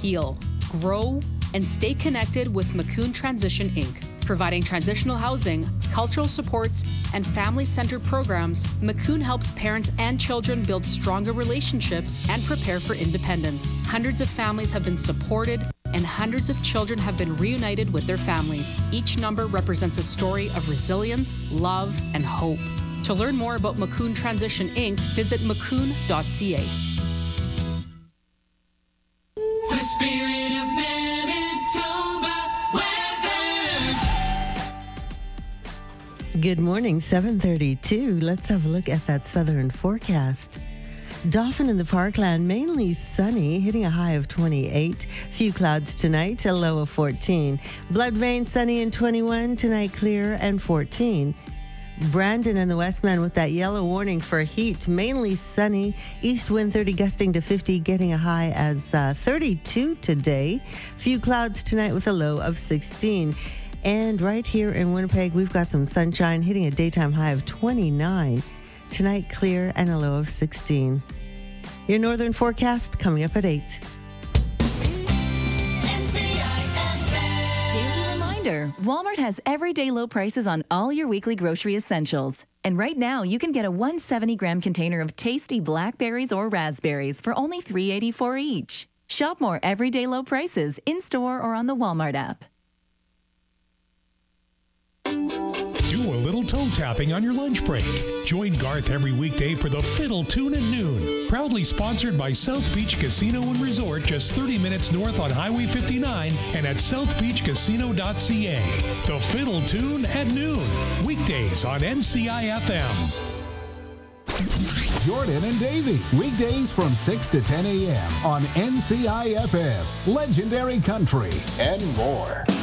heal, grow, and stay connected with Macoun Transition Inc. Providing transitional housing, cultural supports, and family-centered programs, Macoun helps parents and children build stronger relationships and prepare for independence. Hundreds of families have been supported, and hundreds of children have been reunited with their families. Each number represents a story of resilience, love, and hope. To learn more about Macoun Transition Inc., visit macoun.ca. The spirit of Manitoba weather. Good morning, 7:32. Let's have a look at that southern forecast. Dauphin in the Parkland, mainly sunny, hitting a high of 28. Few clouds tonight, a low of 14. Bloodvein, sunny and 21. Tonight, clear and 14. Brandon and the Westman with that yellow warning for heat, mainly sunny. East wind 30 gusting to 50, getting a high as 32 today. Few clouds tonight with a low of 16. And right here in Winnipeg, we've got some sunshine, hitting a daytime high of 29. Tonight, clear and a low of 16. Your northern forecast coming up at 8. Daily reminder, Walmart has everyday low prices on all your weekly grocery essentials. And right now, you can get a 170-gram container of tasty blackberries or raspberries for only $3.84 each. Shop more everyday low prices in-store or on the Walmart app. Do a little toe tapping on your lunch break. Join Garth every weekday for the Fiddle Tune at noon. Proudly sponsored by South Beach Casino and Resort, just 30 minutes north on Highway 59 and at southbeachcasino.ca. The Fiddle Tune at noon. Weekdays on NCI-FM. Jordan and Davey, weekdays from 6 to 10 a.m. on NCI-FM. Legendary Country and more.